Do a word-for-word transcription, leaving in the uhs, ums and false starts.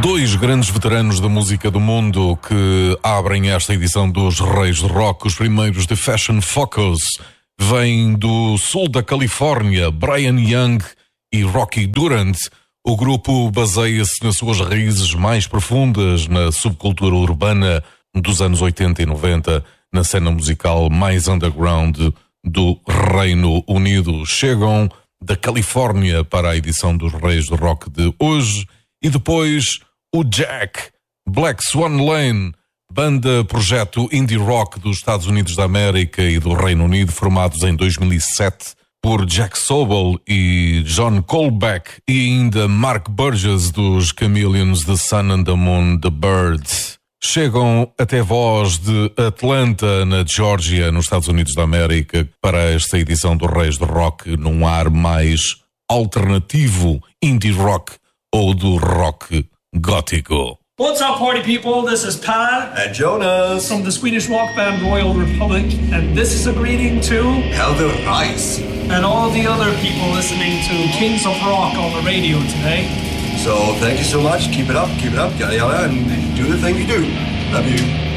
Dois grandes veteranos da música do mundo que abrem esta edição dos Reis do Rock. Os primeiros de Fashion Focus vêm do sul da Califórnia, Brian Young e Rocky Durant. O grupo baseia-se nas suas raízes mais profundas na subcultura urbana dos anos oitenta e noventa, na cena musical mais underground do Reino Unido. Chegam da Califórnia para a edição dos Reis do Rock de hoje. E depois o Jack, Black Swan Lane, banda projeto indie rock dos Estados Unidos da América e do Reino Unido, formados em dois mil e sete por Jack Sobel e John Colbeck, e ainda Mark Burgess dos Chameleons, The Sun and the Moon, The Birds. Chegam até voz de Atlanta, na Geórgia, nos Estados Unidos da América, para esta edição do Reis do Rock, num ar mais alternativo, indie rock, ou do rock gótico. What's up, party people? This is Pat and Jonas from the Swedish rock band Royal Republic, and this is a greeting to Helder Rice and all the other people listening to Kings of Rock on the radio today. So thank you so much. Keep it up, keep it up, yada yada, and do the thing you do. Love you.